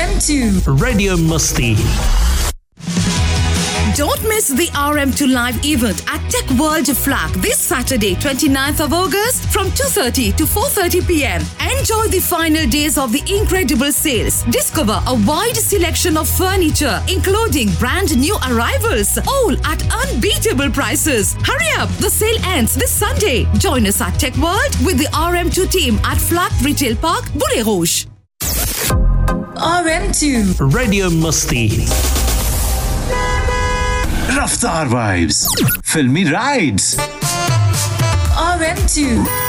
RM2 Radio Musti. Don't miss the RM2 live event at Tech World Flag this Saturday, 29th of August from 2:30 to 4:30 p.m. Enjoy the final days of the incredible sales. Discover a wide selection of furniture, including brand new arrivals, all at unbeatable prices. Hurry up, the sale ends this Sunday. Join us at Tech World with the RM2 team at Flag Retail Park, Boulay Rouge. RM2 Radio Musti. Raftar Vibes. Filmy Rides. RM2